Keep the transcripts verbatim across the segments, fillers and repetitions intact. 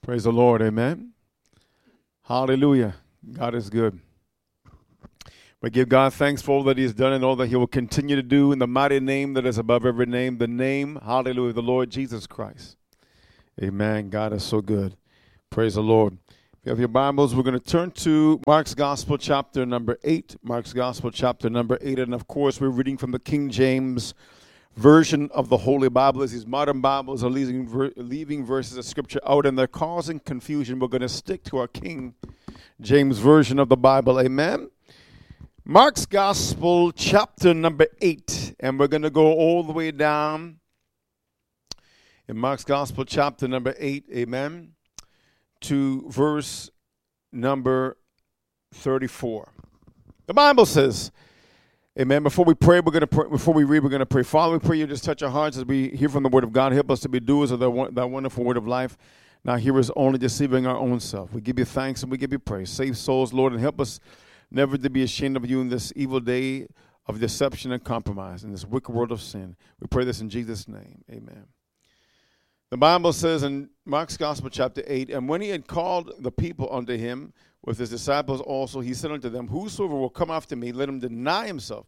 Praise the Lord. Amen. Hallelujah. God is good. We give God thanks for all that he has done and all that he will continue to do in the mighty name that is above every name, the name, hallelujah, the Lord Jesus Christ. Amen. God is so good. Praise the Lord. If you have your Bibles, we're going to turn to Mark's Gospel, chapter number eight. Mark's Gospel, chapter number eight. And, of course, we're reading from the King James Version of the Holy Bible. As these modern Bibles are leaving, ver- leaving verses of Scripture out and they're causing confusion, we're going to stick to our King James Version of the Bible. Amen. Mark's Gospel, chapter number eight. And we're going to go all the way down in Mark's Gospel, chapter number eight. Amen. To verse number thirty-four. The Bible says, amen. Before we pray, we're going to pray, before we read, we're going to pray. Father, we pray you just touch our hearts as we hear from the Word of God. Help us to be doers of that, that wonderful Word of life. Now, hearers only deceiving our own self. We give you thanks and we give you praise. Save souls, Lord, and help us never to be ashamed of you in this evil day of deception and compromise, in this wicked world of sin. We pray this in Jesus' name. Amen. The Bible says in Mark's Gospel, chapter eight, and when he had called the people unto him with his disciples also, he said unto them, whosoever will come after me, let him deny himself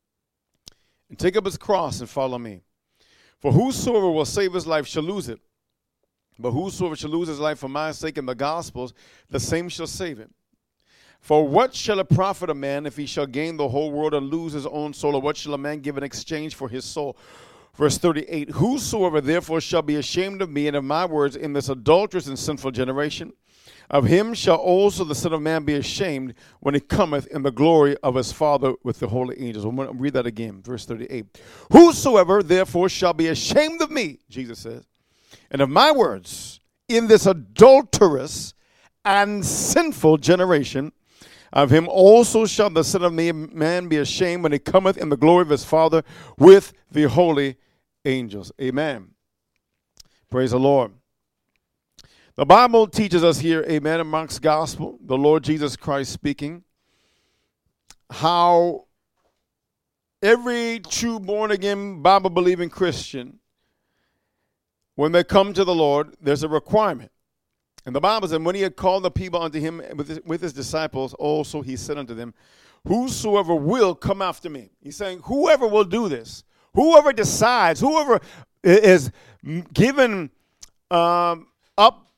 and take up his cross and follow me. For whosoever will save his life shall lose it. But whosoever shall lose his life for my sake and the gospel's, the same shall save it. For what shall it profit a man if he shall gain the whole world and lose his own soul? Or what shall a man give in exchange for his soul? Verse thirty-eight, whosoever therefore shall be ashamed of me and of my words in this adulterous and sinful generation, of him shall also the Son of Man be ashamed when he cometh in the glory of his Father with the holy angels. I'm going to read that again, verse thirty-eight. Whosoever therefore shall be ashamed of me, Jesus says, and of my words in this adulterous and sinful generation, of him also shall the Son of Man be ashamed when he cometh in the glory of his Father with the holy angels. Amen. Praise the Lord. The Bible teaches us here, amen, in Mark's Gospel, the Lord Jesus Christ speaking, how every true born-again, Bible-believing Christian, when they come to the Lord, there's a requirement. And the Bible says, when he had called the people unto him with his, with his disciples, also he said unto them, whosoever will come after me. He's saying, whoever will do this, whoever decides, whoever is given um, up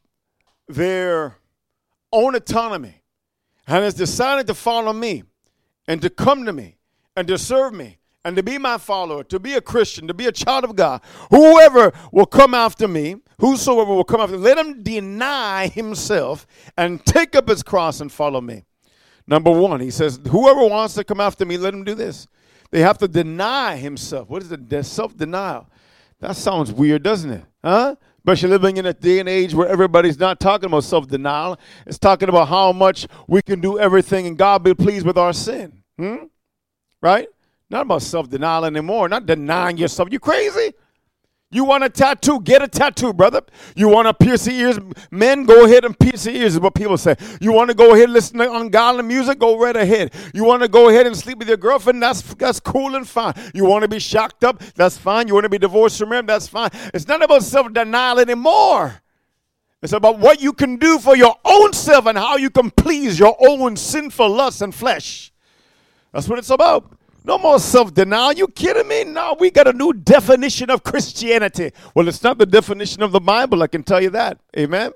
their own autonomy and has decided to follow me and to come to me and to serve me and to be my follower, to be a Christian, to be a child of God, whoever will come after me, whosoever will come after me, let him deny himself and take up his cross and follow me. Number one, he says, whoever wants to come after me, let him do this. They have to deny himself. What is it? Self-denial. That sounds weird, doesn't it? Huh? Especially living in a day and age where everybody's not talking about self-denial. It's talking about how much we can do everything and God be pleased with our sin. Hmm? Right? Not about self-denial anymore. Not denying yourself. You crazy? You want a tattoo? Get a tattoo, brother. You want to pierce your ears? Men, go ahead and pierce your ears is what people say. You want to go ahead and listen to ungodly music? Go right ahead. You want to go ahead and sleep with your girlfriend? That's that's cool and fine. You want to be shocked up? That's fine. You want to be divorced from him? That's fine. It's not about self-denial anymore. It's about what you can do for your own self and how you can please your own sinful lust and flesh. That's what it's about. No more self-denial. You kidding me? No, we got a new definition of Christianity. Well, it's not the definition of the Bible. I can tell you that. Amen.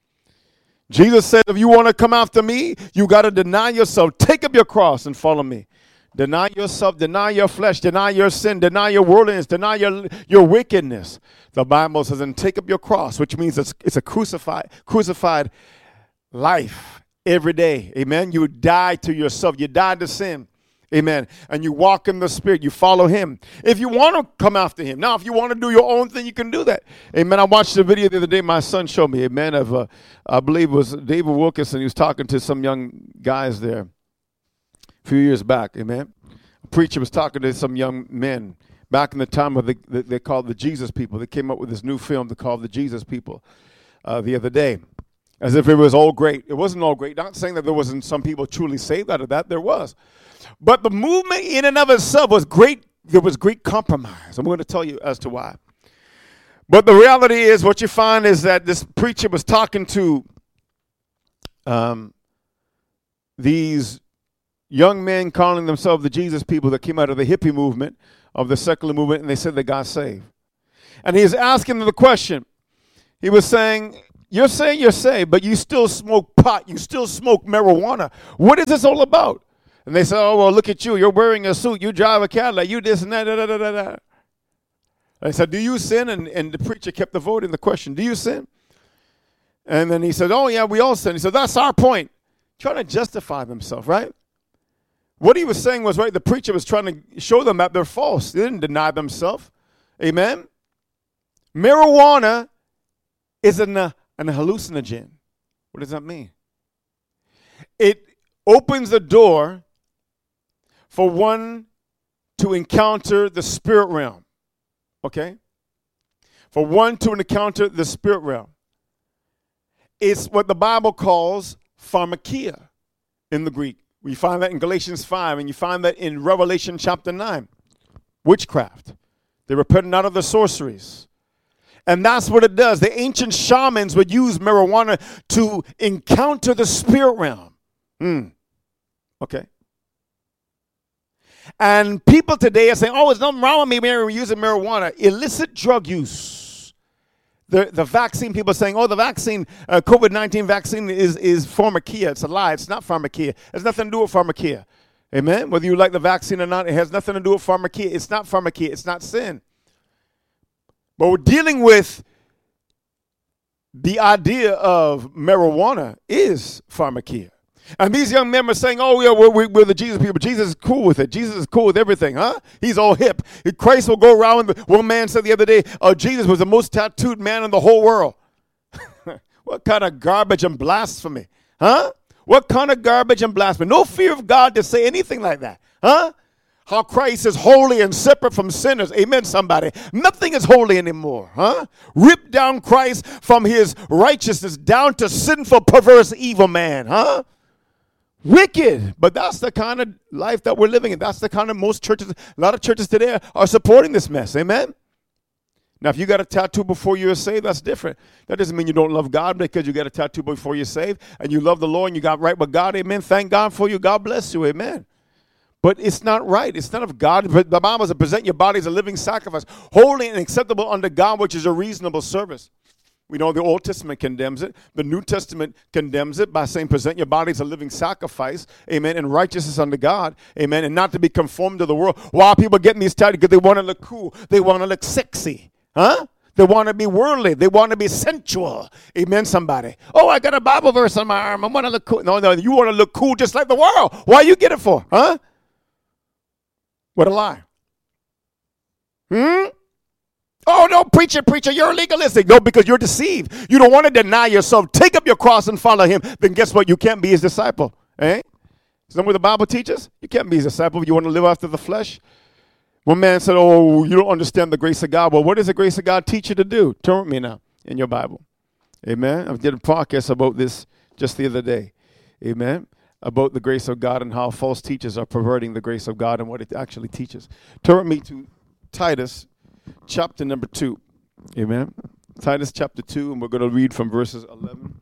Jesus said, if you want to come after me, you got to deny yourself. Take up your cross and follow me. Deny yourself, deny your flesh, deny your sin, deny your worldliness, deny your, your wickedness. The Bible says, and take up your cross, which means it's, it's a crucified, crucified life every day. Amen. You die to yourself. You die to sin. Amen. And you walk in the Spirit. You follow him. If you want to come after him. Now, if you want to do your own thing, you can do that. Amen. I watched the video the other day my son showed me. Amen. Of, uh, I believe it was David Wilkerson. He was talking to some young guys there a few years back. Amen. A preacher was talking to some young men back in the time of the, the they called the Jesus People. They came up with this new film they called the Jesus People uh, the other day. As if it was all great. It wasn't all great. Not saying that there wasn't some people truly saved out of that. There was. But the movement in and of itself was great. There was great compromise. I'm going to tell you as to why. But the reality is, what you find is that this preacher was talking to um, these young men calling themselves the Jesus people that came out of the hippie movement, of the secular movement, and they said they got saved. And he was asking them the question. He was saying, you're saying you're saved, but you still smoke pot. You still smoke marijuana. What is this all about? And they said, oh, well, look at you. You're wearing a suit. You drive a Cadillac. You this and that. Da, da, da, da, da. I said, do you sin? And, and the preacher kept avoiding the question, do you sin? And then he said, oh, yeah, we all sin. He said, that's our point. Trying to justify themselves, right? What he was saying was, right, the preacher was trying to show them that they're false. They didn't deny themselves. Amen? Marijuana is an, uh, an hallucinogen. What does that mean? It opens the door for one to encounter the spirit realm. Okay? For one to encounter the spirit realm. It's what the Bible calls pharmakia in the Greek. We find that in Galatians five, and you find that in Revelation chapter nine. Witchcraft. They were putting out of the sorceries. And that's what it does. The ancient shamans would use marijuana to encounter the spirit realm. Hmm. Okay. And people today are saying, oh, there's nothing wrong with me when we're using marijuana. Illicit drug use. The the vaccine, people are saying, oh, the vaccine, uh, COVID nineteen vaccine is, is pharmakia. It's a lie. It's not pharmakia. It has nothing to do with pharmakia. Amen? Whether you like the vaccine or not, it has nothing to do with pharmakia. It's not pharmakia. It's not sin. But we're dealing with the idea of marijuana is pharmakia. And these young men were saying, oh, yeah, we're, we're the Jesus people. Jesus is cool with it. Jesus is cool with everything, huh? He's all hip. Christ will go around. With, one man said the other day, oh, Jesus was the most tattooed man in the whole world. What kind of garbage and blasphemy, huh? What kind of garbage and blasphemy? No fear of God to say anything like that, huh? How Christ is holy and separate from sinners. Amen, somebody. Nothing is holy anymore, huh? Rip down Christ from his righteousness down to sinful, perverse, evil man, huh? Wicked. But that's the kind of life that we're living in. That's the kind of most churches, a lot of churches today are supporting this mess. Amen? Now, if you got a tattoo before you're saved, that's different. That doesn't mean you don't love God because you got a tattoo before you're saved and you love the Lord and you got right with God. Amen. Thank God for you. God bless you. Amen. But it's not right. It's not of God. But the Bible says, present your body as a living sacrifice, holy and acceptable unto God, which is a reasonable service. We know the Old Testament condemns it. The New Testament condemns it by saying, present your body as a living sacrifice, amen, and righteousness unto God, amen, and not to be conformed to the world. Why are people getting these tattoos? Because they want to look cool. They want to look sexy, huh? They want to be worldly. They want to be sensual. Amen, somebody. Oh, I got a Bible verse on my arm. I want to look cool. No, no, you want to look cool just like the world. Why you get it for, huh? What a lie. Hmm? Oh, no, preacher, preacher, you're legalistic. No, because you're deceived. You don't want to deny yourself. Take up your cross and follow him. Then guess what? You can't be his disciple. Eh? Isn't that what the Bible teaches? You can't be his disciple if you want to live after the flesh. One man said, oh, you don't understand the grace of God. Well, what does the grace of God teach you to do? Turn with me now in your Bible. Amen. I did a podcast about this just the other day. Amen. About the grace of God and how false teachers are perverting the grace of God and what it actually teaches. Turn with me to Titus chapter number two. Amen. Titus chapter two, and we're going to read from verses eleven.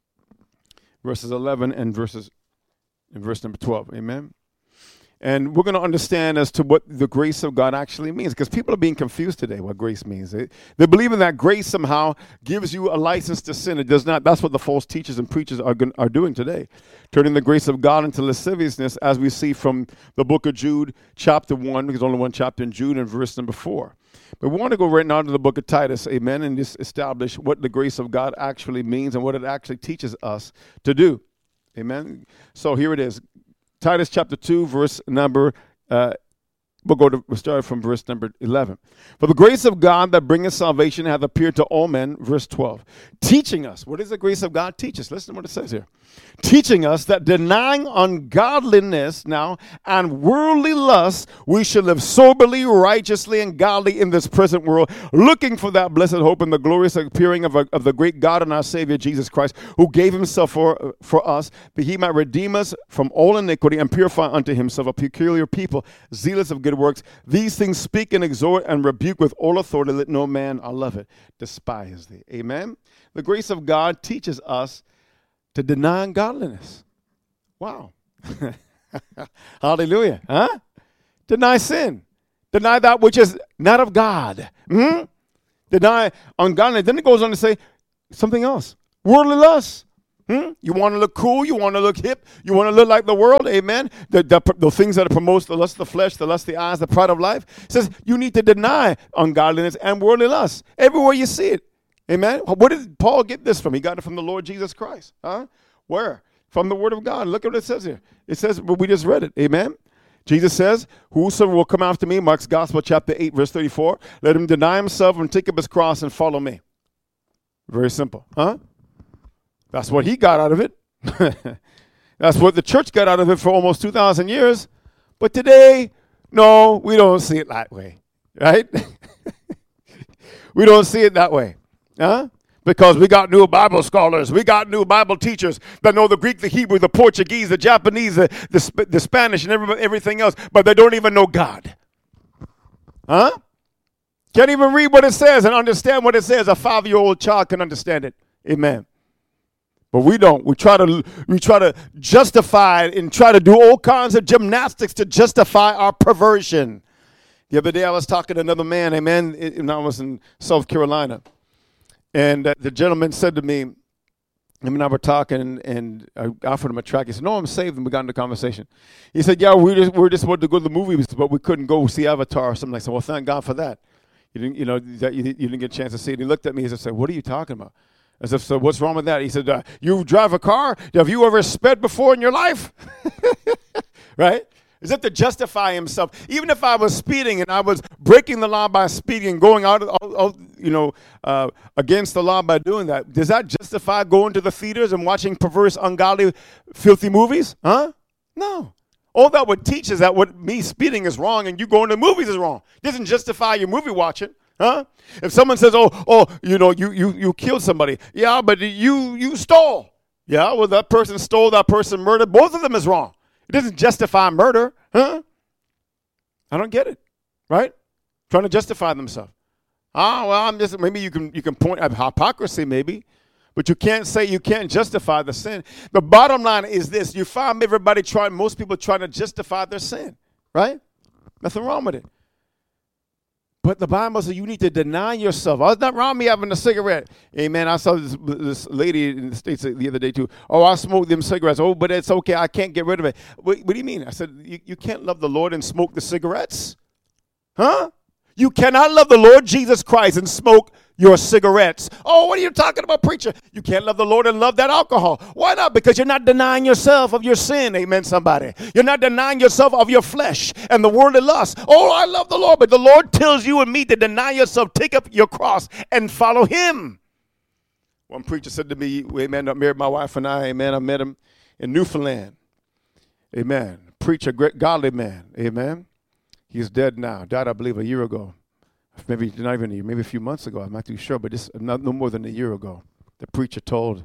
Verses eleven and verses and verse number twelve. Amen. And we're going to understand as to what the grace of God actually means, because people are being confused today what grace means. They, they're believing that grace somehow gives you a license to sin. It does not. That's what the false teachers and preachers are, are doing today, turning the grace of God into lasciviousness, as we see from the book of Jude, chapter one, because only one chapter in Jude, and verse number four. But we want to go right now to the book of Titus, amen, and just establish what the grace of God actually means and what it actually teaches us to do. Amen. So here it is. Titus chapter two, verse number, uh, we'll go to, we'll start from verse number eleven. For the grace of God that bringeth salvation hath appeared to all men, verse twelve, teaching us. What does the grace of God teach us? Listen to what it says here. Teaching us that denying ungodliness now and worldly lust, we should live soberly, righteously, and godly in this present world, looking for that blessed hope and the glorious appearing of, a, of the great God and our Savior Jesus Christ, who gave himself for, for us, that he might redeem us from all iniquity and purify unto himself a peculiar people, zealous of good good works. These things speak and exhort and rebuke with all authority. Let no man, I love it, despise thee. Amen. The grace of God teaches us to deny ungodliness. Wow. Hallelujah. Huh? Deny sin. Deny that which is not of God. Mm-hmm. Deny ungodliness. Then it goes on to say something else. Worldly lust. Hmm? You want to look cool. You want to look hip. You want to look like the world. Amen. The, the, the things that promote the lust of the flesh, the lust of the eyes, the pride of life. It says you need to deny ungodliness and worldly lust everywhere you see it. Amen. Where did Paul get this from? He got it from the Lord Jesus Christ. Huh? Where? From the Word of God. Look at what it says here. It says, well, we just read it. Amen. Jesus says, whosoever will come after me, Mark's Gospel, chapter eight, verse thirty-four, let him deny himself and take up his cross and follow me. Very simple. Huh? That's what he got out of it. That's what the church got out of it for almost two thousand years. But today, no, we don't see it that way. Right? We don't see it that way. Huh? Because we got new Bible scholars. We got new Bible teachers that know the Greek, the Hebrew, the Portuguese, the Japanese, the, the, the Spanish, and every, everything else. But they don't even know God. Huh? Can't even read what it says and understand what it says. A five-year-old child can understand it. Amen. But we don't. We try to we try to justify it and try to do all kinds of gymnastics to justify our perversion. The other day I was talking to another man, amen, and I was in South Carolina. And uh, the gentleman said to me, him and I were talking, and, and I offered him a track. He said, no, I'm saved, and we got into conversation. He said, yeah, we just, we just wanted to go to the movies, but we couldn't go see Avatar or something. I said, well, thank God for that. You didn't, you know, that you, you didn't get a chance to see it. He looked at me and said, what are you talking about? I said, so what's wrong with that? He said, uh, you drive a car? Have you ever sped before in your life? Right? As if to justify himself. Even if I was speeding and I was breaking the law by speeding and going out, out, out you know, uh, against the law by doing that, does that justify going to the theaters and watching perverse, ungodly, filthy movies? Huh? No. All that would teach is that what me speeding is wrong and you going to movies is wrong. It doesn't justify your movie watching. Huh? If someone says, oh, oh, you know, you, you, you killed somebody. Yeah, but you, you stole. Yeah, well, that person stole, that person murdered. Both of them is wrong. It doesn't justify murder. Huh? I don't get it. Right? Trying to justify themselves. Ah, well, I'm just, maybe you can, you can point at hypocrisy maybe, but you can't say, you can't justify the sin. The bottom line is this. You find everybody trying, most people trying to justify their sin. Right? Nothing wrong with it. But the Bible says you need to deny yourself. Oh, it's not wrong me having a cigarette. Amen. I saw this, this lady in the States the other day too. Oh, I smoke them cigarettes. Oh, but it's okay. I can't get rid of it. What, what do you mean? I said, you, you can't love the Lord and smoke the cigarettes? Huh? You cannot love the Lord Jesus Christ and smoke your cigarettes. Oh, what are you talking about, preacher? You can't love the Lord and love that alcohol. Why not? Because you're not denying yourself of your sin. Amen, somebody. You're not denying yourself of your flesh and the worldly lust. Oh, I love the Lord, but the Lord tells you and me to deny yourself, take up your cross, and follow him. One preacher said to me, amen, I married my wife and I, amen, I met him in Newfoundland. Amen. Preacher, great godly man. Amen. He's dead now. Died, I believe, a year ago. Maybe not even a year, maybe a few months ago. I'm not too sure, but this not no more than a year ago. The preacher told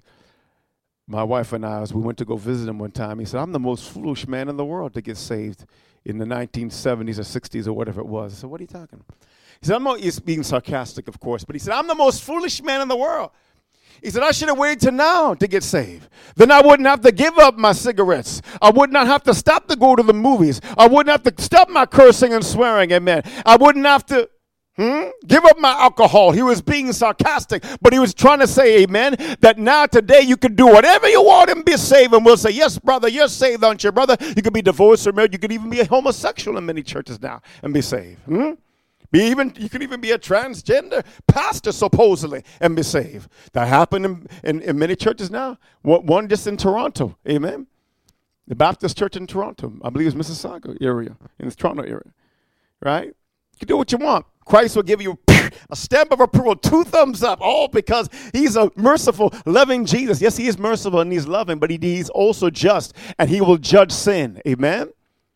my wife and I, as we went to go visit him one time, he said, I'm the most foolish man in the world to get saved in the nineteen seventies or sixties or whatever it was. I said, what are you talking about? He said, I'm not, he's being sarcastic, of course, but he said, I'm the most foolish man in the world. He said, I should have waited till now to get saved. Then I wouldn't have to give up my cigarettes. I would not have to stop to go to the movies. I wouldn't have to stop my cursing and swearing, amen. I wouldn't have to Hmm? give up my alcohol. He was being sarcastic, but he was trying to say, amen, that now today you can do whatever you want and be saved. And we'll say, yes, brother, you're saved, aren't you, brother? You could be divorced or married. You could even be a homosexual in many churches now and be saved. Hmm? Be even, you could even be a transgender pastor, supposedly, and be saved. That happened in, in, in many churches now. One just in Toronto, amen. The Baptist church in Toronto, I believe it's Mississauga area, in the Toronto area, right? You can do what you want. Christ will give you a stamp of approval, two thumbs up, all because he's a merciful, loving Jesus. Yes, he is merciful and he's loving, but he, he's also just, and he will judge sin. Amen?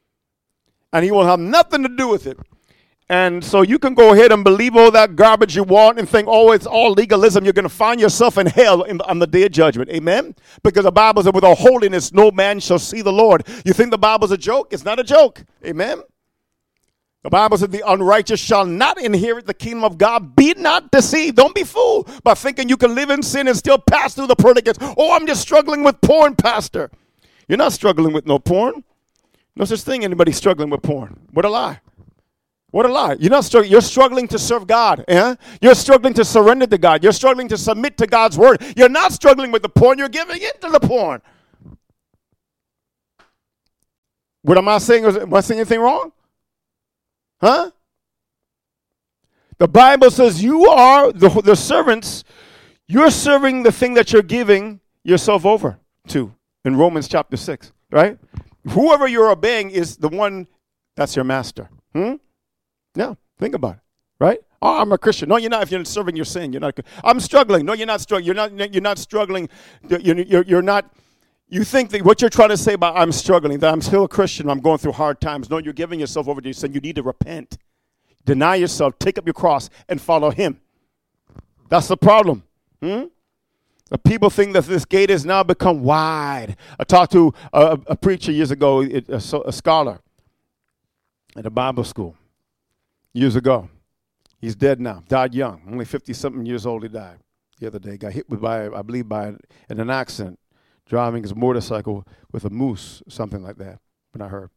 And he will have nothing to do with it. And so you can go ahead and believe all that garbage you want and think, oh, it's all legalism. You're going to find yourself in hell in, on the day of judgment. Amen? Because the Bible says, without holiness, no man shall see the Lord. You think the Bible's a joke? It's not a joke. Amen? The Bible said the unrighteous shall not inherit the kingdom of God. Be not deceived. Don't be fooled by thinking you can live in sin and still pass through the pearly gates. Oh, I'm just struggling with porn, pastor. You're not struggling with no porn. No such thing anybody struggling with porn. What a lie. What a lie. You're not struggling. You're struggling to serve God. Eh? You're struggling to surrender to God. You're struggling to submit to God's word. You're not struggling with the porn. You're giving into the porn. What am I saying? Am I saying anything wrong? Huh? The Bible says you are the, the servants. You're serving the thing that you're giving yourself over to in Romans chapter six, right? Whoever you're obeying is the one that's your master. Hmm? Yeah, think about it, right? Oh, I'm a Christian. No, you're not. If you're serving your sin, you're not. I'm struggling. No, you're not struggling. You're not. You're not struggling. You're, you're, you're not. You think that what you're trying to say about I'm struggling, that I'm still a Christian, I'm going through hard times. No, you're giving yourself over to your sin. You need to repent. Deny yourself, take up your cross, and follow him. That's the problem. Hmm? The people think that this gate has now become wide. I talked to a, a preacher years ago, a, a scholar at a Bible school years ago. He's dead now, died young, only fifty-something years old he died the other day. Got hit with by, I believe, by in an accident. Driving his motorcycle with a moose, something like that, when I heard.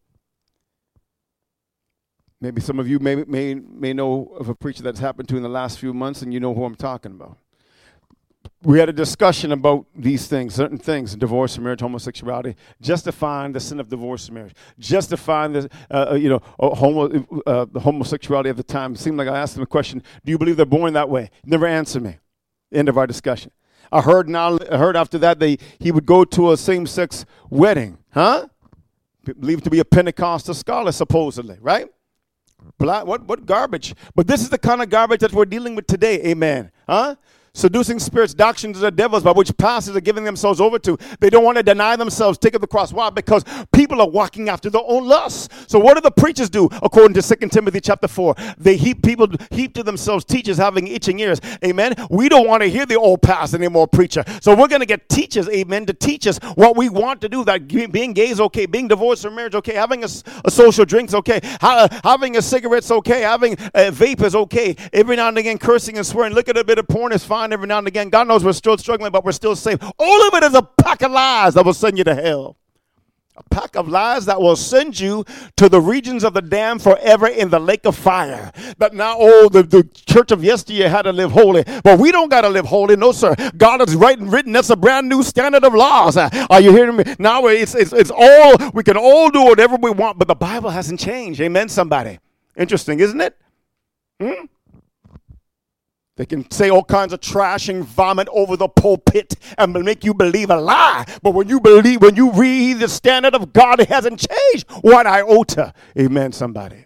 Maybe some of you may, may, may know of a preacher that's happened to in the last few months, and you know who I'm talking about. We had a discussion about these things, certain things, divorce, marriage, homosexuality, justifying the sin of divorce and marriage, justifying the, uh, you know, homo, uh, the homosexuality at the time. It seemed like I asked him a question, do you believe they're born that way? Never answered me. End of our discussion. I heard now. I heard after that they he would go to a same-sex wedding, huh? Believed to be a Pentecostal scholar, supposedly, right? Black, what what garbage? But this is the kind of garbage that we're dealing with today, amen, huh? Seducing spirits, doctrines of the devils by which pastors are giving themselves over to. They don't want to deny themselves, take up the cross. Why? Because people are walking after their own lusts. So what do the preachers do? According to Second Timothy chapter four, they heap people heap to themselves teachers having itching ears. Amen. We don't want to hear the old pastor anymore, preacher. So we're going to get teachers, amen, to teach us what we want to do. That being gay is okay, being divorced or marriage okay, having a, a social drink's okay, ha, having a cigarette's okay, having a vape is okay. Every now and again, cursing and swearing, look at a bit of porn is fine. Every now and again, God knows we're still struggling, but we're still saved. All of it is a pack of lies that will send you to hell. A pack of lies that will send you to the regions of the damned forever in the lake of fire. But now, oh, the, the church of yesteryear had to live holy. But we don't got to live holy. No, sir. God has written, written. That's a brand new standard of laws. Are you hearing me? Now it's, it's, it's all, we can all do whatever we want, but the Bible hasn't changed. Amen, somebody. Interesting, isn't it? Hmm? They can say all kinds of trash and vomit over the pulpit and make you believe a lie. But when you believe, when you read the standard of God, it hasn't changed one iota. Amen, somebody.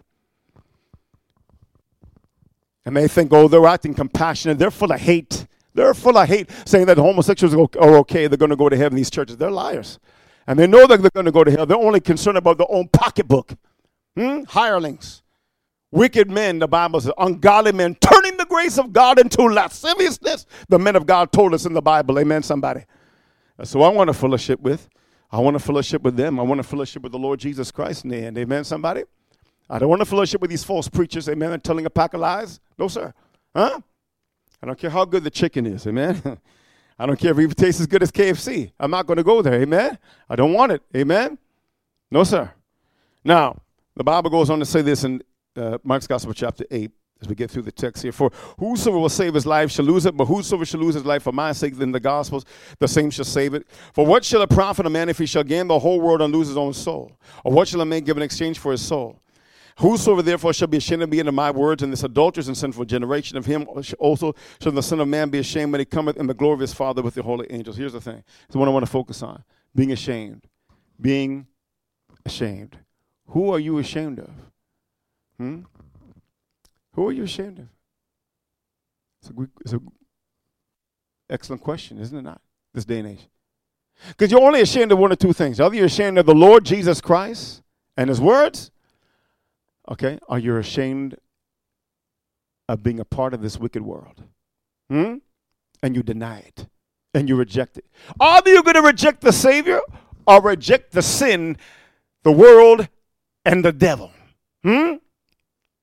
And they think, oh, they're acting compassionate. They're full of hate. They're full of hate, saying that homosexuals are okay. They're going to go to heaven. These churches, they're liars. And they know that they're going to go to hell. They're only concerned about their own pocketbook. Hmm? Hirelings. Wicked men, the Bible says, ungodly men, turning the grace of God into lasciviousness. The men of God told us in the Bible. Amen, somebody. So I want to fellowship with. I want to fellowship with them. I want to fellowship with the Lord Jesus Christ in the end. Amen, somebody. I don't want to fellowship with these false preachers. Amen, and telling a pack of lies. No, sir. Huh? I don't care how good the chicken is. Amen. I don't care if it tastes as good as K F C. I'm not going to go there. Amen. I don't want it. Amen. No, sir. Now, the Bible goes on to say this in Uh, Mark's Gospel, chapter eight, as we get through the text here. For whosoever will save his life shall lose it, but whosoever shall lose his life for my sake, then the Gospels, the same shall save it. For what shall it profit a man if he shall gain the whole world and lose his own soul? Or what shall a man give in exchange for his soul? Whosoever therefore shall be ashamed of me and of my words in this adulterous and sinful generation, of him also shall the Son of Man be ashamed when he cometh in the glory of his Father with the holy angels. Here's the thing. It's the one I want to focus on. Being ashamed. Being ashamed. Who are you ashamed of? Hmm? Who are you ashamed of? It's a, it's a excellent question, isn't it not? This day and age. Because you're only ashamed of one or two things. Either you're ashamed of the Lord Jesus Christ and his words, okay, or you're ashamed of being a part of this wicked world. Hmm? And you deny it. And you reject it. Either you're going to reject the Savior or reject the sin, the world, and the devil. Hmm?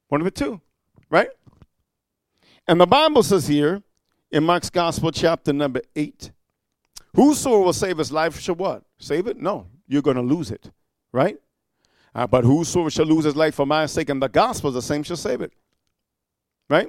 One of the two, right? And the Bible says here in Mark's Gospel, chapter number eight, whosoever will save his life shall what? Save it? No, you're going to lose it, right? Uh, but whosoever shall lose his life for my sake and the gospel, the same shall save it, right?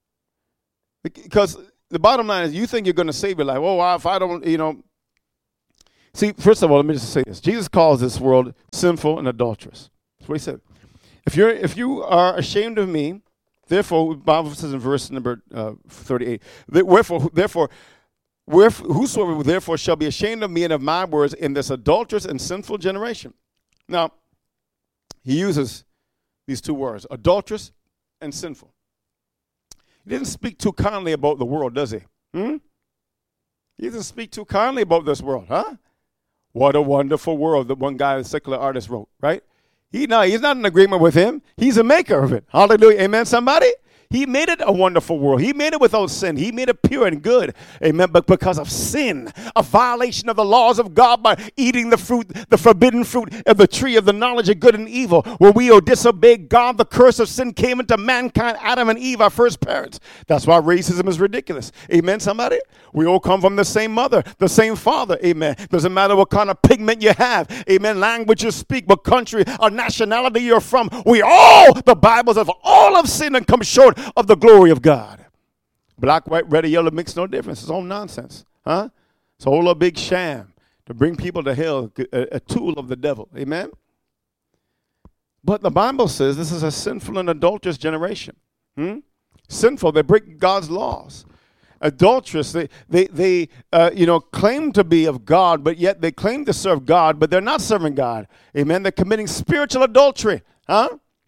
Because the bottom line is you think you're going to save your life. Oh, if I don't, you know. See, first of all, let me just say this. Jesus calls this world sinful and adulterous. That's what he said. If you're, if you are ashamed of me, therefore, the Bible says in verse number uh, thirty-eight, wherefore, therefore, wherefore, whosoever therefore shall be ashamed of me and of my words in this adulterous and sinful generation. Now, he uses these two words, adulterous and sinful. He didn't speak too kindly about the world, does he? Hmm? He doesn't speak too kindly about this world, huh? What a wonderful world that one guy, the secular artist, wrote, right? He, no, he's not in agreement with him. He's a maker of it. Hallelujah. Amen, somebody? He made it a wonderful world. He made it without sin. He made it pure and good. Amen. But because of sin, a violation of the laws of God by eating the fruit, the forbidden fruit of the tree of the knowledge of good and evil, where we disobeyed God, the curse of sin came into mankind, Adam and Eve, our first parents. That's why racism is ridiculous. Amen, somebody? We all come from the same mother, the same father. Amen. Doesn't matter what kind of pigment you have. Amen. Language you speak, what country or nationality you're from. We all, the Bible says, all have sinned and come short of the glory of God. Black, white, red, or yellow makes no difference. It's all nonsense. Huh? It's a whole big sham to bring people to hell, a, a tool of the devil. Amen? But the Bible says this is a sinful and adulterous generation. Hmm? Sinful, they break God's laws. Adulterous, they, they, they uh, you know, claim to be of God, but yet they claim to serve God, but they're not serving God. Amen? They're committing spiritual adultery. Huh?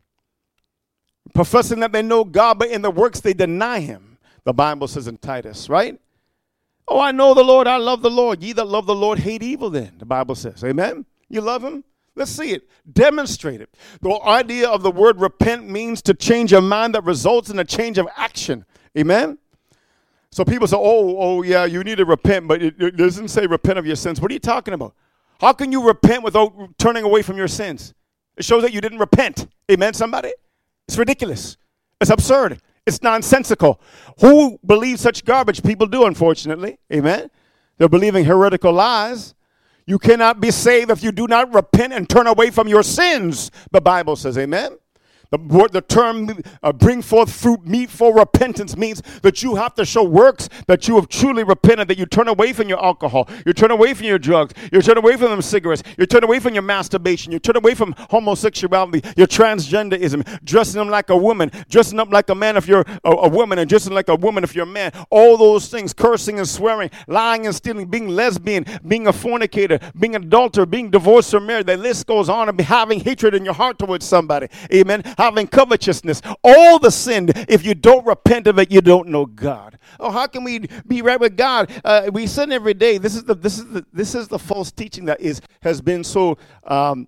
Professing that they know God, but in the works they deny him. The Bible says in Titus, right? Oh, I know the Lord, I love the Lord. Ye that love the Lord hate evil then, the Bible says. Amen? You love him? Let's see it. Demonstrate it. The idea of the word repent means to change a mind that results in a change of action. Amen? So people say, oh, oh yeah, you need to repent, but it, it doesn't say repent of your sins. What are you talking about? How can you repent without turning away from your sins? It shows that you didn't repent. Amen, somebody? It's ridiculous. It's absurd. It's nonsensical. Who believes such garbage? People do, unfortunately. Amen? They're believing heretical lies. You cannot be saved if you do not repent and turn away from your sins, the Bible says. Amen? The, word, the term uh, bring forth fruit meet for repentance means that you have to show works that you have truly repented, that you turn away from your alcohol, you turn away from your drugs, you turn away from them cigarettes, you turn away from your masturbation, you turn away from homosexuality, your transgenderism, dressing them like a woman, dressing up like a man if you're a, a woman, and dressing like a woman if you're a man. All those things, cursing and swearing, lying and stealing, being lesbian, being a fornicator, being an adulterer, being divorced or married. The list goes on, and having hatred in your heart towards somebody. Amen. Having covetousness, all the sin. If you don't repent of it, you don't know God. Oh, how can we be right with God? Uh, we sin every day. This is the this is the this is the false teaching that is has been so um,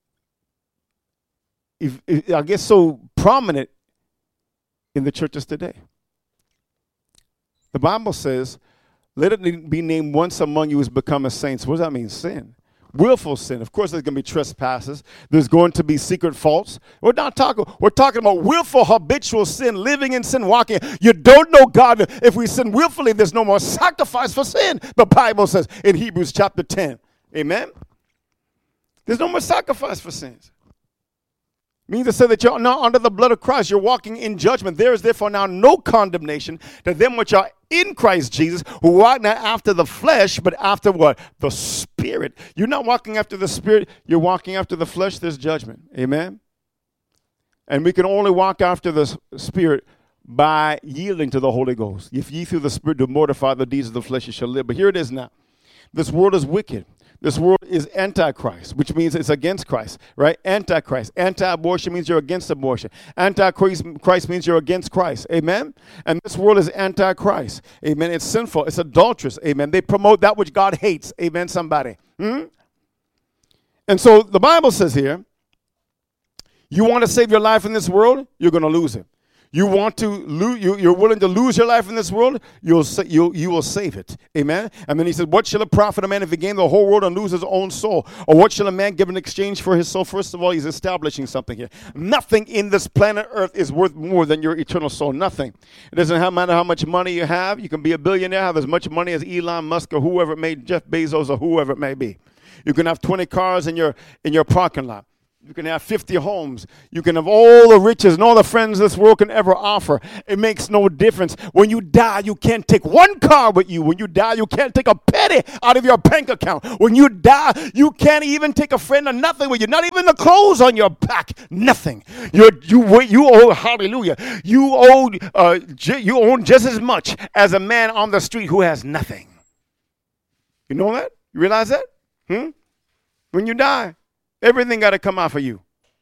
if, if, I guess so prominent in the churches today. The Bible says, "Let it be named once among you as become a saint." What does that mean? Sin. Willful sin. Of course, there's going to be trespasses. There's going to be secret faults. We're not talking. We're talking about willful, habitual sin, living in sin, walking. You don't know God. If we sin willfully, there's no more sacrifice for sin. The Bible says in Hebrews chapter ten. Amen. There's no more sacrifice for sins. It means to say that you're not under the blood of Christ. You're walking in judgment. There is therefore now no condemnation to them which are in Christ Jesus, who walk not after the flesh, but after what? The Spirit. You're not walking after the Spirit. You're walking after the flesh. There's judgment. Amen? And we can only walk after the Spirit by yielding to the Holy Ghost. If ye through the Spirit do mortify the deeds of the flesh, you shall live. But here it is now. This world is wicked. This world is antichrist, which means it's against Christ, right? Antichrist. Anti-abortion means you're against abortion. Antichrist Christ means you're against Christ. Amen? And this world is antichrist. Amen? It's sinful. It's adulterous. Amen? They promote that which God hates. Amen, somebody? Hmm? And so the Bible says here, you want to save your life in this world, you're going to lose it. You want to lose, you, you're willing to lose your life in this world, you'll sa- you you will save it. Amen. And then he said, what shall it profit a man if he gain the whole world and lose his own soul? Or what shall a man give in exchange for his soul? First of all, he's establishing something here. Nothing in this planet Earth is worth more than your eternal soul. Nothing. It doesn't matter how much money you have. You can be a billionaire, have as much money as Elon Musk or whoever it may, Jeff Bezos or whoever it may be. You can have twenty cars in your in your parking lot. You can have fifty homes. You can have all the riches and all the friends this world can ever offer. It makes no difference. When you die, you can't take one car with you. When you die, you can't take a penny out of your bank account. When you die, you can't even take a friend or nothing with you. Not even the clothes on your back. Nothing. You're, you you owe, hallelujah, you owe, uh, you own just as much as a man on the street who has nothing. You know that? You realize that? Hmm? When you die, everything got to come out for you.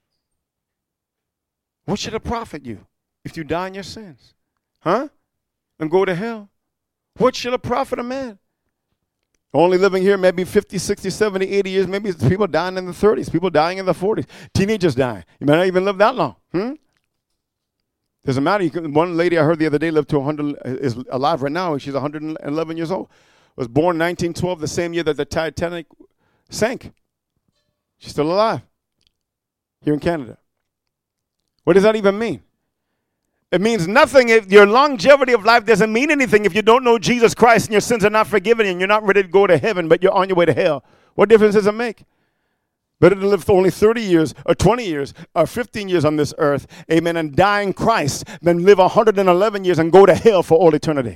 What should it profit you if you die in your sins? Huh? And go to hell? What should it profit a man? Only living here maybe fifty, sixty, seventy, eighty years. Maybe it's people dying in the thirties. People dying in the forties. Teenagers dying. You might not even live that long. Hmm? Doesn't matter. You can, one lady I heard the other day lived to one hundred, is alive right now. She's one hundred eleven years old. Was born in nineteen twelve, the same year that the Titanic sank. She's still alive here in Canada. What does that even mean? It means nothing. If your longevity of life doesn't mean anything if you don't know Jesus Christ and your sins are not forgiven and you're not ready to go to heaven, but you're on your way to hell. What difference does it make? Better to live for only thirty years or twenty years or fifteen years on this earth, amen, and die in Christ than live one hundred eleven years and go to hell for all eternity.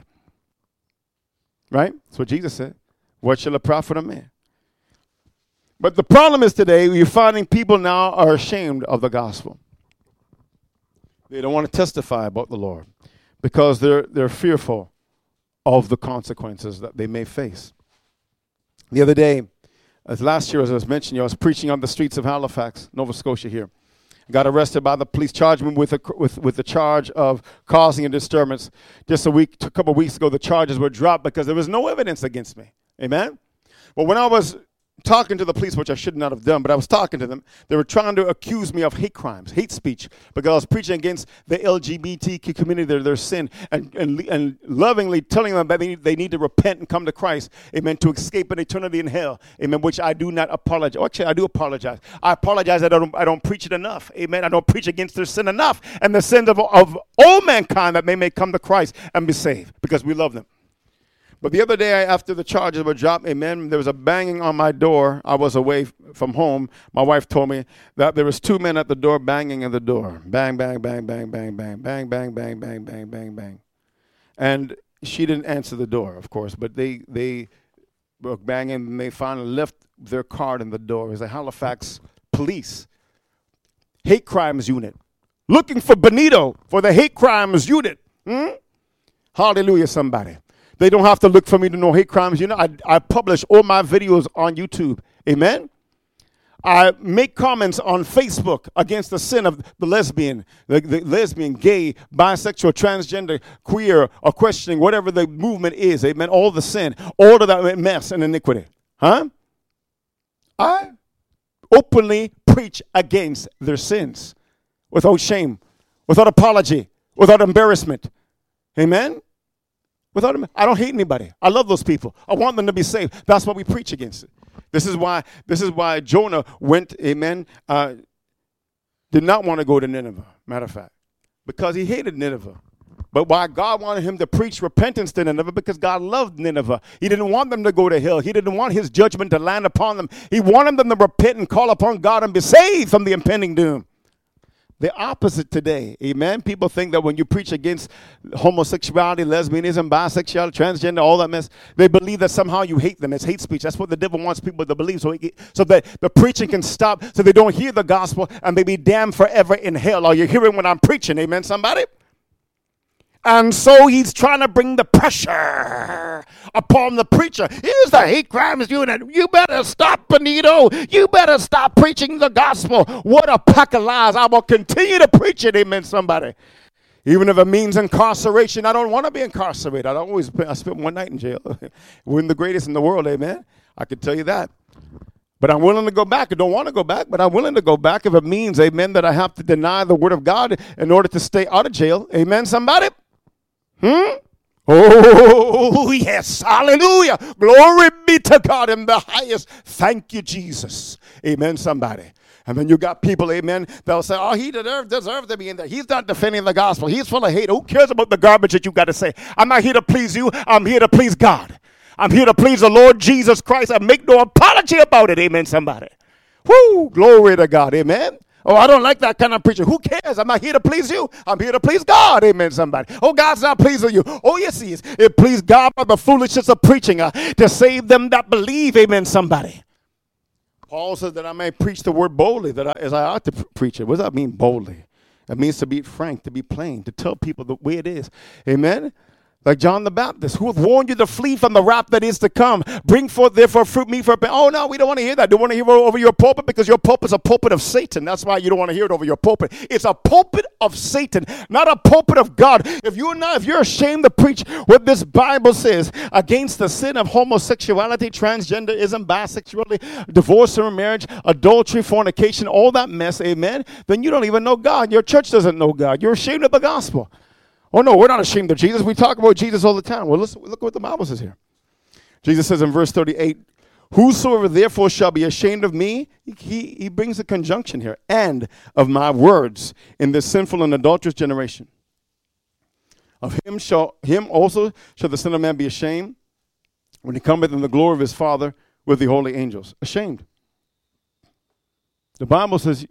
Right? That's what Jesus said. What shall it profit a man? But the problem is today, you're finding people now are ashamed of the gospel. They don't want to testify about the Lord because they're they're fearful of the consequences that they may face. The other day, as last year, as I was mentioning, I was preaching on the streets of Halifax, Nova Scotia here. Got arrested by the police, charged me with a, with with the charge of causing a disturbance. Just a week, a couple of weeks ago, the charges were dropped because there was no evidence against me. Amen? Well, when I was talking to the police, which I should not have done, but I was talking to them. They were trying to accuse me of hate crimes, hate speech, because I was preaching against the L G B T Q community, their, their sin, and, and and lovingly telling them that they need, they need to repent and come to Christ, amen, to escape an eternity in hell, amen, which I do not apologize. Oh, actually, I do apologize. I apologize that I don't, I don't preach it enough, amen. I don't preach against their sin enough, and the sins of, of all mankind that they may come to Christ and be saved, because we love them. But the other day, after the charges were dropped, amen, there was a banging on my door. I was away from home. My wife told me that there was two men at the door banging at the door. Bang, bang, bang, bang, bang, bang, bang, bang, bang, bang, bang, bang, bang. And she didn't answer the door, of course, but they they were banging, and they finally left their card in the door. It was the Halifax Police Hate Crimes Unit, looking for Benito for the Hate Crimes Unit. Hmm? Hallelujah, somebody. They don't have to look for me to know hate crimes. You know, I, I publish all my videos on YouTube. Amen? I make comments on Facebook against the sin of the lesbian, the, the lesbian, gay, bisexual, transgender, queer, or questioning, whatever the movement is. Amen? All the sin, all of that mess and iniquity. Huh? I openly preach against their sins without shame, without apology, without embarrassment. Amen? Without them, I don't hate anybody. I love those people. I want them to be saved. That's why we preach against it. This is why. This is why Jonah went. Amen. Uh, did not want to go to Nineveh. Matter of fact, because he hated Nineveh. But why God wanted him to preach repentance to Nineveh, because God loved Nineveh. He didn't want them to go to hell. He didn't want his judgment to land upon them. He wanted them to repent and call upon God and be saved from the impending doom. The opposite today, amen? People think that when you preach against homosexuality, lesbianism, bisexuality, transgender, all that mess, they believe that somehow you hate them. It's hate speech. That's what the devil wants people to believe, so, he, so that the preaching can stop, so they don't hear the gospel and they be damned forever in hell. Are you hearing what I'm preaching, amen, somebody? And so he's trying to bring the pressure upon the preacher. Here's the hate crimes unit. You better stop, Benito. You better stop preaching the gospel. What a pack of lies. I will continue to preach it, amen, somebody. Even if it means incarceration, I don't want to be incarcerated. I always I spent one night in jail. We're the greatest in the world, amen. I can tell you that. But I'm willing to go back. I don't want to go back, but I'm willing to go back if it means, amen, that I have to deny the word of God in order to stay out of jail. Amen, somebody? Hmm? Oh, yes. Hallelujah. Glory be to God in the highest. Thank you, Jesus. Amen, somebody. And then you got people, amen, they'll say, oh, he deserves deserve to be in there. He's not defending the gospel. He's full of hate. Who cares about the garbage that you got to say? I'm not here to please you. I'm here to please God. I'm here to please the Lord Jesus Christ. I make no apology about it. Amen, somebody. Woo, glory to God. Amen. Oh, I don't like that kind of preacher. Who cares? I'm not here to please you. I'm here to please God. Amen, somebody. Oh, God's not pleased with you. Oh, yes, he is. It pleased God by the foolishness of preaching uh, to save them that believe. Amen, somebody. Paul says that I may preach the word boldly, that I, as I ought to pr- preach it. What does that mean, boldly? It means to be frank, to be plain, to tell people the way it is. Amen. Like John the Baptist, who hath warned you to flee from the wrath that is to come. Bring forth therefore fruit meet for. Oh, no, we don't want to hear that. Don't want to hear it over your pulpit because your pulpit is a pulpit of Satan. That's why you don't want to hear it over your pulpit. It's a pulpit of Satan, not a pulpit of God. If you're not, if you're ashamed to preach what this Bible says against the sin of homosexuality, transgenderism, bisexuality, divorce and marriage, adultery, fornication, all that mess, amen, then you don't even know God. Your church doesn't know God. You're ashamed of the gospel. Oh, no, we're not ashamed of Jesus. We talk about Jesus all the time. Well, listen, look what the Bible says here. Jesus says in verse thirty-eight, whosoever therefore shall be ashamed of me, he, he brings a conjunction here, and of my words in this sinful and adulterous generation. Of him shall him also shall the Son of Man be ashamed when he cometh in the glory of his Father with the holy angels. Ashamed. The Bible says,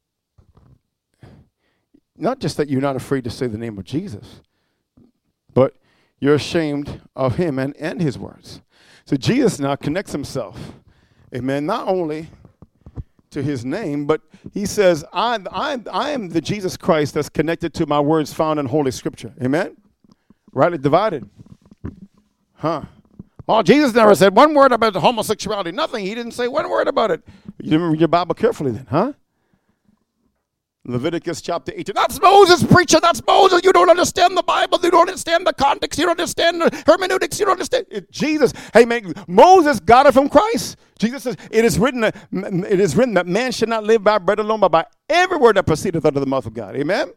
not just that you're not afraid to say the name of Jesus, but you're ashamed of him and, and his words. So Jesus now connects himself, amen, not only to his name, but he says, I, I, I am the Jesus Christ that's connected to my words found in Holy Scripture. Amen? Rightly divided. Huh. Oh, Jesus never said one word about homosexuality. Nothing. He didn't say one word about it. You didn't read your Bible carefully then, huh? Leviticus chapter eighteen. That's Moses, preacher. That's Moses. You don't understand the Bible. You don't understand the context. You don't understand the hermeneutics. You don't understand. It, Jesus. Hey, man, Moses got it from Christ. Jesus says, it is written that, it is written that man should not live by bread alone, but by every word that proceedeth out of the mouth of God. Amen?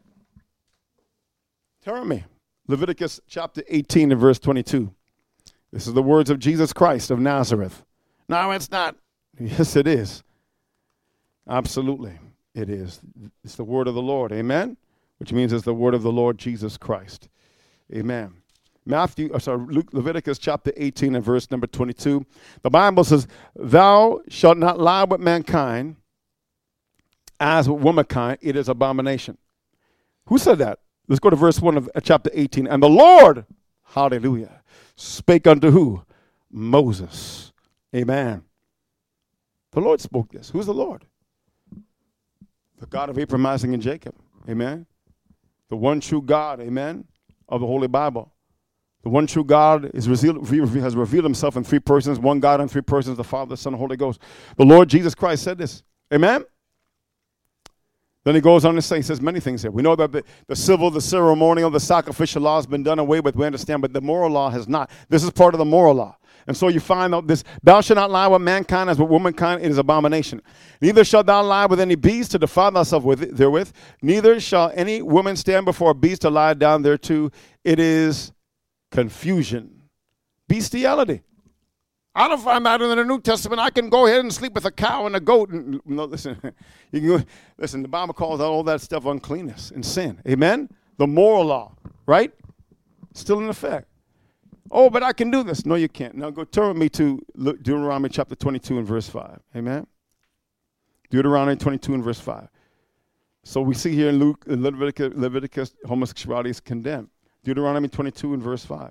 Turn me. Leviticus chapter eighteen and verse twenty-two. This is the words of Jesus Christ of Nazareth. No, it's not. Yes, it is. Absolutely. It is. It's the word of the Lord. Amen? Which means it's the word of the Lord Jesus Christ. Amen. Matthew, uh, sorry, Luke, Leviticus chapter eighteen and verse number twenty-two. The Bible says, thou shalt not lie with mankind as with womankind. It is abomination. Who said that? Let's go to verse one of uh, chapter eighteen. And the Lord, hallelujah, spake unto who? Moses. Amen. The Lord spoke this. Who's the Lord? The God of Abraham, Isaac, and Jacob. Amen. The one true God, amen, of the Holy Bible. The one true God is revealed, has revealed himself in three persons, one God in three persons, the Father, the Son, and the Holy Ghost. The Lord Jesus Christ said this. Amen. Then he goes on to say, he says many things here. We know that the, the civil, the ceremonial, the sacrificial law has been done away with, we understand, but the moral law has not. This is part of the moral law. And so you find out this, thou shalt not lie with mankind as with womankind, it is abomination. Neither shalt thou lie with any beast to defile thyself with it, therewith. Neither shall any woman stand before a beast to lie down thereto. It is confusion. Bestiality. I don't find that in the New Testament. I can go ahead and sleep with a cow and a goat. And, no, listen, you can go, listen, the Bible calls out all that stuff uncleanness and sin. Amen? The moral law, right? Still in effect. Oh, but I can do this. No, you can't. Now go turn with me to Deuteronomy chapter twenty-two and verse five. Amen? Deuteronomy twenty-two and verse five. So we see here in Luke, in Leviticus, Leviticus, homosexuality is condemned. Deuteronomy twenty-two and verse five.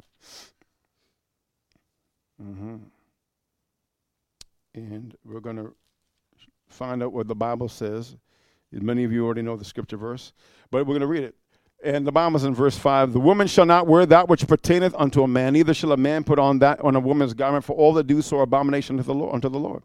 Mm-hmm. And we're going to find out what the Bible says. Many of you already know the scripture verse, but we're going to read it. And the Bible says in verse five, the woman shall not wear that which pertaineth unto a man, neither shall a man put on that on a woman's garment, for all that do so are abomination unto the Lord. Unto the Lord.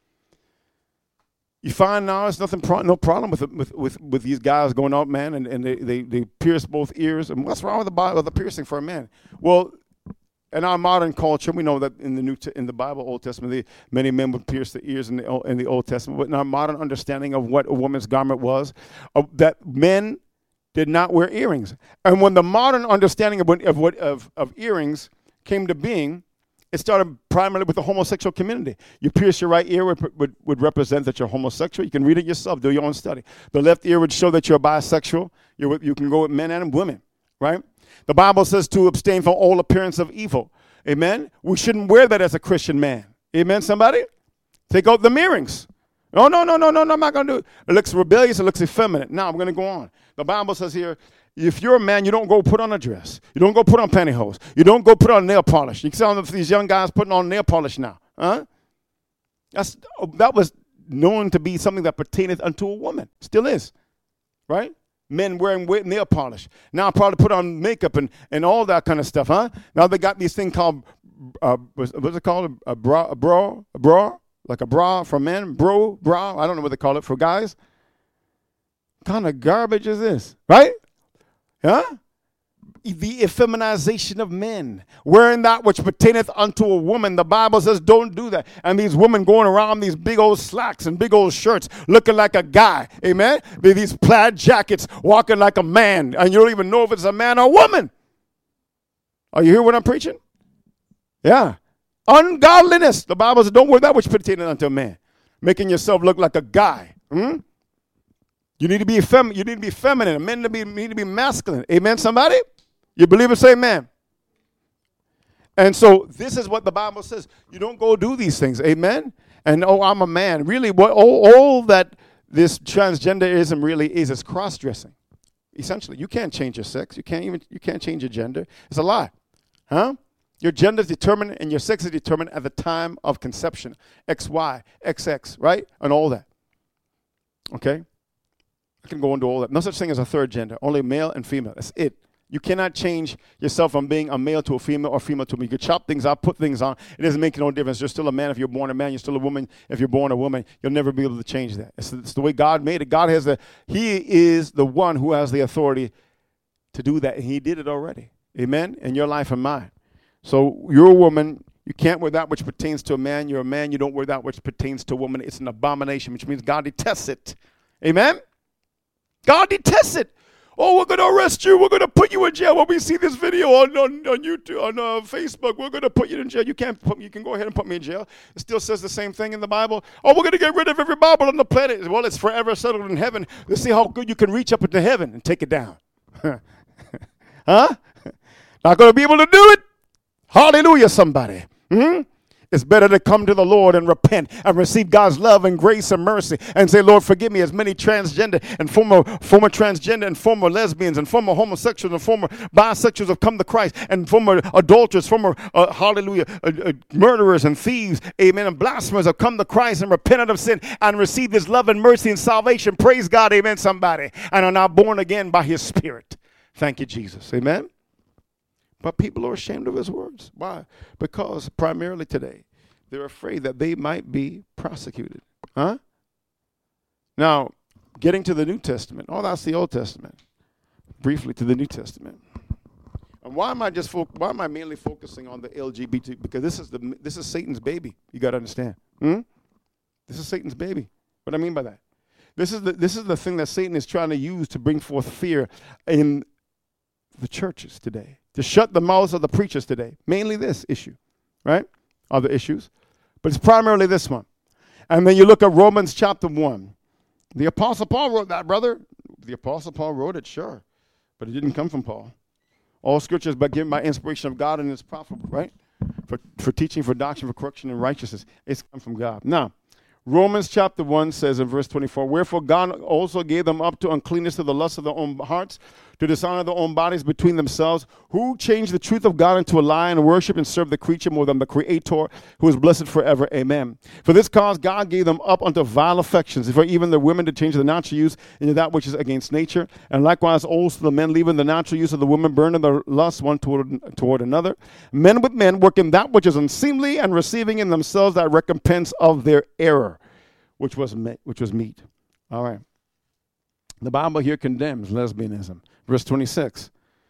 You find now there's nothing, pro- no problem with, with with with these guys going out, man, and, and they, they, they pierce both ears. And what's wrong with the, with the piercing for a man? Well, In our modern culture, we know that in the New in the Bible, Old Testament, the, many men would pierce their ears in the in the Old Testament. But in our modern understanding of what a woman's garment was, uh, that men did not wear earrings. And when the modern understanding of what of, what, of of earrings came to being, it started primarily with the homosexual community. You pierce your right ear would, would, would represent that you're homosexual. You can read it yourself, do your own study. The left ear would show that you're bisexual. You're with, you can go with men and women, right? The Bible says to abstain from all appearance of evil. Amen? We shouldn't wear that as a Christian man. Amen, somebody? Take out the earrings. No, no, no, no, no, no, I'm not going to do it. It looks rebellious. It looks effeminate. Now, I'm going to go on. The Bible says here, if you're a man, you don't go put on a dress. You don't go put on pantyhose. You don't go put on nail polish. You can see all of these young guys putting on nail polish now. Huh? That's, that was known to be something that pertaineth unto a woman. Still is. Right? Men wearing nail polish. Now probably put on makeup and, and all that kind of stuff, huh? Now they got these things called, uh, what's it called? A bra, a bra, a bra? Like a bra for men? Bro, bra? I don't know what they call it for guys. What kind of garbage is this? Right? Huh? The effeminization of men, wearing that which pertaineth unto a woman. The Bible says don't do that. And these women going around these big old slacks and big old shirts looking like a guy. Amen? These plaid jackets walking like a man. And you don't even know if it's a man or a woman. Are you hear what I'm preaching? Yeah. Ungodliness. The Bible says don't wear that which pertaineth unto a man. Making yourself look like a guy. Hmm? You need to be fem- You need to be feminine. Men to be, need to be masculine. Amen, somebody? You believe it? Say amen. And so this is what the Bible says. You don't go do these things. Amen? And, oh, I'm a man. Really, what all, all that this transgenderism really is is cross-dressing. Essentially, you can't change your sex. You can't even, you can't change your gender. It's a lie. Huh? Your gender is determined and your sex is determined at the time of conception. X Y, X X, right? And all that. Okay? I can go into all that. No such thing as a third gender. Only male and female. That's it. You cannot change yourself from being a male to a female or female to a male. You can chop things out, put things on. It doesn't make no difference. You're still a man if you're born a man. You're still a woman if you're born a woman. You'll never be able to change that. It's, it's the way God made it. God has the, he is the one who has the authority to do that. And he did it already. Amen? In your life and mine. So you're a woman. You can't wear that which pertains to a man. You're a man. You don't wear that which pertains to a woman. It's an abomination, which means God detests it. Amen? God detests it. Oh, we're going to arrest you. We're going to put you in jail. When we see this video on, on, on YouTube, on uh, Facebook, we're going to put you in jail. You can't put, you can go ahead and put me in jail. It still says the same thing in the Bible. Oh, we're going to get rid of every Bible on the planet. Well, it's forever settled in heaven. Let's see how good you can reach up into heaven and take it down. Huh? Not going to be able to do it? Hallelujah, somebody. Hmm? It's better to come to the Lord and repent and receive God's love and grace and mercy and say, Lord, forgive me. As many transgender and former former transgender and former lesbians and former homosexuals and former bisexuals have come to Christ, and former adulterers, former, uh, hallelujah, uh, uh, murderers and thieves, amen, and blasphemers have come to Christ and repented of sin and received his love and mercy and salvation. Praise God, amen, somebody, and are now born again by his Spirit. Thank you, Jesus, amen. But people are ashamed of his words. Why? Because primarily today, they're afraid that they might be prosecuted. Huh? Now, getting to the New Testament. Oh, that's the Old Testament. Briefly to the New Testament. And why am I just fo- why am I mainly focusing on the L G B T? Because this is the this is Satan's baby. You got to understand. Hmm? This is Satan's baby. What do I mean by that? This is the this is the thing that Satan is trying to use to bring forth fear in the churches today, to shut the mouths of the preachers today. Mainly this issue, right? Other issues, but it's primarily this one. And then you look at Romans chapter one. The Apostle Paul wrote that, brother. The Apostle Paul wrote it, sure, but it didn't come from Paul. All scripture is given by inspiration of God and is profitable, right? For for teaching, for doctrine, for correction, and righteousness. It's come from God. Now, Romans chapter one says in verse twenty-four, wherefore God also gave them up to uncleanness to the lust of their own hearts, to dishonor their own bodies between themselves, who changed the truth of God into a lie and worship and serve the creature more than the Creator, who is blessed forever. Amen. For this cause God gave them up unto vile affections, for even the women to change the natural use into that which is against nature, and likewise also the men, leaving the natural use of the women, burning their lust one toward, toward another. Men with men, working that which is unseemly, and receiving in themselves that recompense of their error, which was me- which was meat. All right. The Bible here condemns lesbianism. Verse twenty-six.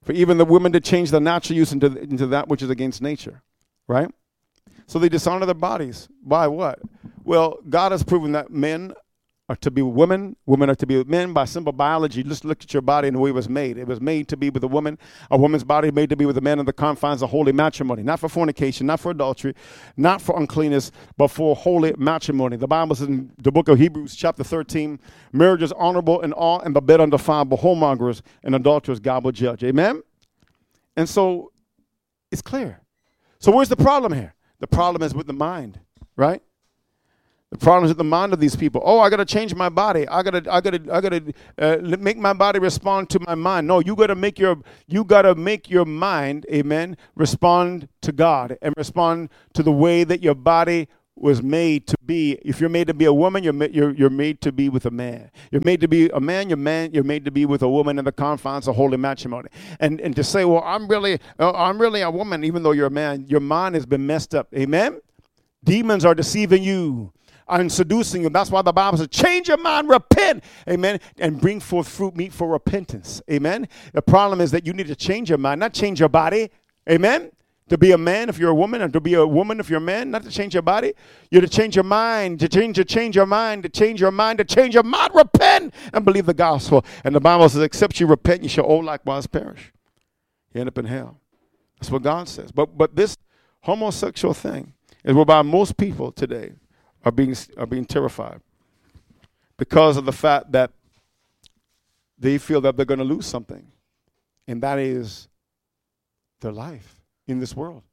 For even the women to change their natural use into, into that which is against nature, right? So they dishonor their bodies. By what? Well, God has proven that men are to be with women, women are to be with men by simple biology. Just look at your body and the way it was made. It was made to be with a woman. A woman's body made to be with a man in the confines of holy matrimony. Not for fornication, not for adultery, not for uncleanness, but for holy matrimony. The Bible says in the book of Hebrews chapter thirteen, marriage is honorable in all, and the bed undefiled, but whoremongers and adulterers God will judge. Amen? And so it's clear. So where's the problem here? The problem is with the mind, right? The problem is with the mind of these people. Oh, I got to change my body. I got to, I got to, I got to uh, make my body respond to my mind. No, you got to make your, you got to make your mind, amen, respond to God and respond to the way that your body was made to be. If you're made to be a woman, you're, ma- you're, you're made to be with a man. You're made to be a man, you're man, you're made to be with a woman in the confines of holy matrimony. And and to say, well, I'm really, uh, I'm really a woman, even though you're a man, your mind has been messed up. Amen? Demons are deceiving you and seducing you. That's why the Bible says, change your mind, repent, amen, and bring forth fruit meet for repentance. Amen? The problem is that you need to change your mind, not change your body. Amen? To be a man if you're a woman, or to be a woman if you're a man, not to change your body. You're to change your mind, to change, to change your mind, to change your mind, to change your mind, repent, and believe the gospel. And the Bible says, except you repent, you shall all likewise perish. You end up in hell. That's what God says. But but this homosexual thing is whereby most people today are being are being terrified because of the fact that they feel that they're going to lose something, and that is their life in this world.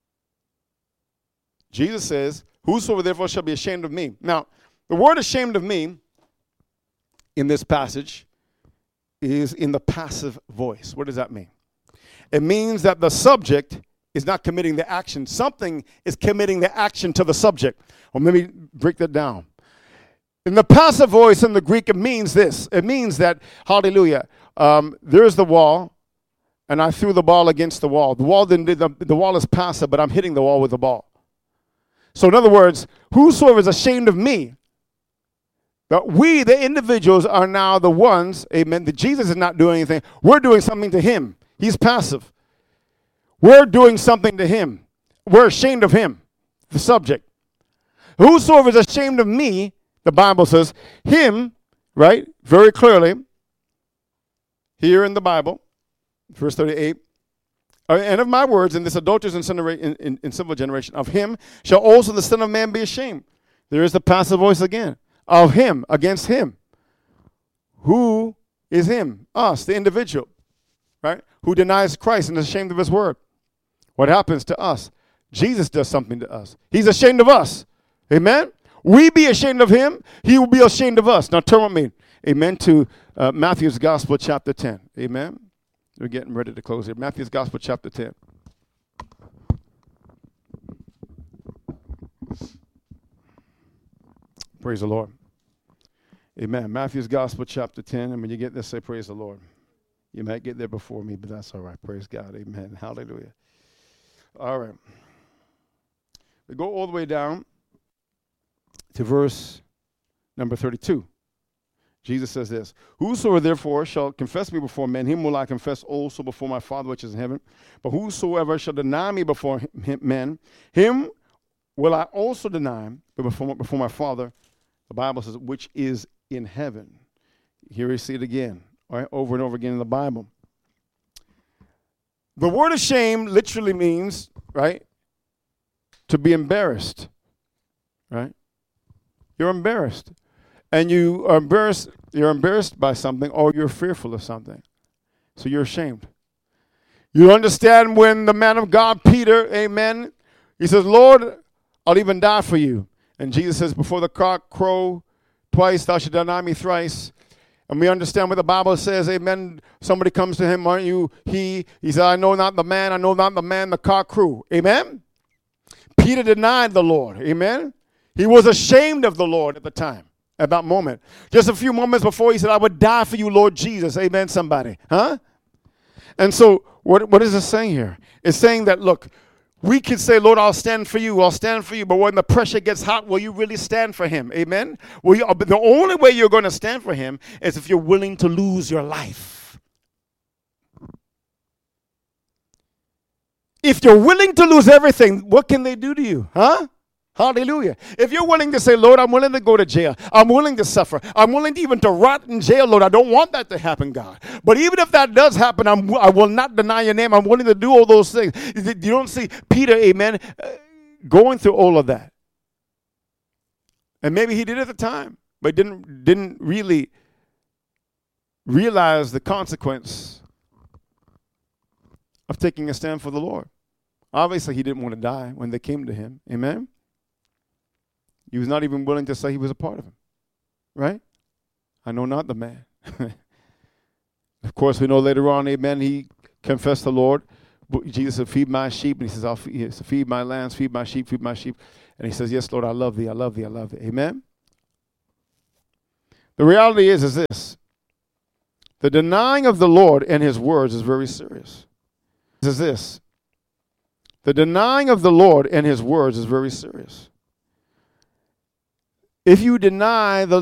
Jesus says, whosoever therefore shall be ashamed of me. Now, the word ashamed of me in this passage is in the passive voice. What does that mean? It means that the subject is not committing the action. Something is committing the action to the subject. Well, let me break that down. In the passive voice in the Greek, it means this. It means that, hallelujah, um, there's the wall, and I threw the ball against the wall. The wall didn't, the, the wall is passive, but I'm hitting the wall with the ball. So in other words, whosoever is ashamed of me, that we, the individuals, are now the ones, amen, that Jesus is not doing anything. We're doing something to him. He's passive. We're doing something to him. We're ashamed of him, the subject. Whosoever is ashamed of me, the Bible says, him, right, very clearly, here in the Bible, verse thirty-eight, and of my words in this adulterous and sinful in, in, in sinful generation, of him shall also the Son of Man be ashamed. There is the passive voice again. Of him, against him. Who is him? Us, the individual, right? Who denies Christ and is ashamed of his word. What happens to us? Jesus does something to us. He's ashamed of us. Amen? We be ashamed of him. He will be ashamed of us. Now turn with me, amen, to uh, Matthew's Gospel, chapter ten. Amen? We're getting ready to close here. Matthew's Gospel, chapter ten. Praise the Lord. Amen. Matthew's Gospel, chapter ten. And when you get there, say, praise the Lord. You might get there before me, but that's all right. Praise God. Amen. Hallelujah. All right. We go all the way down to verse number thirty-two. Jesus says this, whosoever therefore shall confess me before men, him will I confess also before my Father which is in heaven. But whosoever shall deny me before him, men, him will I also deny before, before my Father, the Bible says, which is in heaven. Here we see it again, all right, over and over again in the Bible. The word ashamed literally means, right, to be embarrassed, right? You're embarrassed. And you are embarrassed, you're embarrassed by something, or you're fearful of something. So you're ashamed. You understand when the man of God, Peter, amen, he says, Lord, I'll even die for you. And Jesus says, before the cock crow twice, thou shalt deny me thrice. And we understand what the Bible says, amen. Somebody comes to him, aren't you he? He said, I know not the man, I know not the man, the cock crew. Amen? Peter denied the Lord. Amen? He was ashamed of the Lord at the time. At that moment. Just a few moments before, he said, I would die for you, Lord Jesus. Amen, somebody. Huh? And so, what, what is it saying here? It's saying that, look, we can say, Lord, I'll stand for you. I'll stand for you. But when the pressure gets hot, will you really stand for him? Amen? Will you, the only way you're going to stand for him is if you're willing to lose your life. If you're willing to lose everything, what can they do to you? Huh? Hallelujah. If you're willing to say, Lord, I'm willing to go to jail. I'm willing to suffer. I'm willing to even to rot in jail, Lord. I don't want that to happen, God. But even if that does happen, I'm, I will not deny your name. I'm willing to do all those things. You don't see Peter, amen, going through all of that. And maybe he did at the time, but didn't, didn't really realize the consequence of taking a stand for the Lord. Obviously, he didn't want to die when they came to him. Amen? He was not even willing to say he was a part of him. Right? I know not the man. Of course, we know later on, amen, he confessed the Lord. Jesus said, feed my sheep. And he says, I'll feed, feed my lambs, feed my sheep, feed my sheep. And he says, yes, Lord, I love thee, I love thee, I love thee. Amen? The reality is, is this. The denying of the Lord and his words is very serious. Is this. The denying of the Lord and his words is very serious. If you deny the